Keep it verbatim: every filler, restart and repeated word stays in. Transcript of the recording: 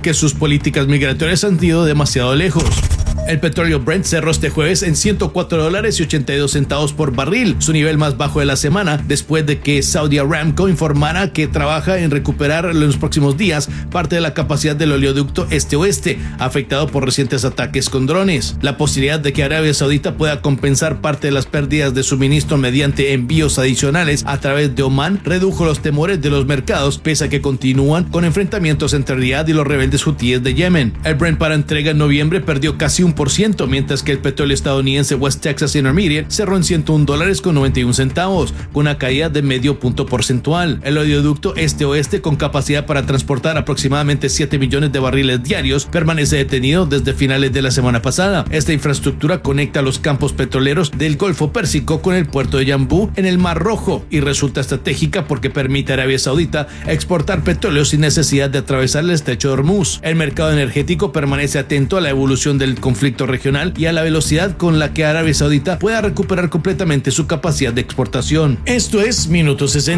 que sus políticas migratorias han ido demasiado lejos. El petróleo Brent cerró este jueves en ciento cuatro dólares y ochenta y dos centavos por barril, su nivel más bajo de la semana, después de que Saudi Aramco informara que trabaja en recuperar en los próximos días parte de la capacidad del oleoducto este-oeste, afectado por recientes ataques con drones. La posibilidad de que Arabia Saudita pueda compensar parte de las pérdidas de suministro mediante envíos adicionales a través de Omán redujo los temores de los mercados, pese a que continúan con enfrentamientos entre Riad y los rebeldes hutíes de Yemen. El Brent para entrega en noviembre perdió casi un por ciento, mientras que el petróleo estadounidense West Texas Intermediate cerró en ciento un dólares con noventa y un centavos, con una caída de medio punto porcentual. El oleoducto este-oeste, con capacidad para transportar aproximadamente siete millones de barriles diarios, permanece detenido desde finales de la semana pasada. Esta infraestructura conecta los campos petroleros del Golfo Pérsico con el puerto de Yanbu en el Mar Rojo y resulta estratégica porque permite a Arabia Saudita exportar petróleo sin necesidad de atravesar el estrecho de Hormuz. El mercado energético permanece atento a la evolución del conflicto regional y a la velocidad con la que Arabia Saudita pueda recuperar completamente su capacidad de exportación. Esto es Minuto sesenta.